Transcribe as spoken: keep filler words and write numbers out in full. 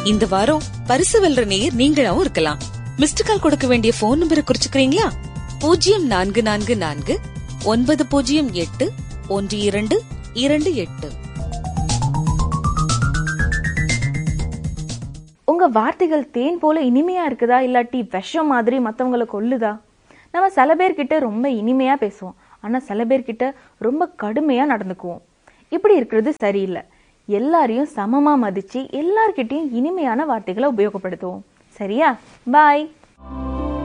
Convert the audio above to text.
இந்த வாரம் பரிசு வெல்ற நேயர் நீங்களாவும் இருக்கலாம். மிஸ்டு கால் கொடுக்க வேண்டிய போன் நம்பரை குறிச்சுக்கிறீங்களா? பூஜ்ஜியம் நான்கு நான்கு நான்கு ஒன்பது பூஜ்ஜியம் எட்டு ஒன்று இரண்டு இரண்டு எட்டு. உங்க வார்த்தைகள் தேன் போல இனிமையா இருக்குதா, இல்லாட்டி விஷம் மாதிரி மத்தவங்களை கொல்லுதா? நம்ம சில பேர்கிட்ட ரொம்ப இனிமையா பேசுவோம், ஆனா சில பேர்கிட்ட ரொம்ப கடுமையா நடந்துக்குவோம். இப்படி இருக்கிறது சரியில்லை. எல்லாரையும் சமமா மதிச்சு எல்லார்கிட்டையும் இனிமையான வார்த்தைகளை உபயோகப்படுத்துவோம். சரியா? பாய்.